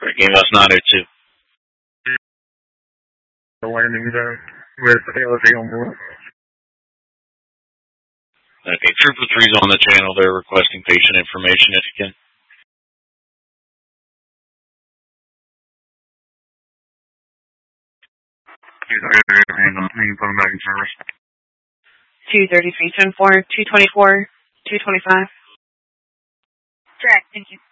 Game West 902. The landing zone with ALZ on board. Okay, Trooper 3's on the channel. They're requesting patient information if you can. Hang on, put them back in service. 233, 224, 225. Correct, thank you.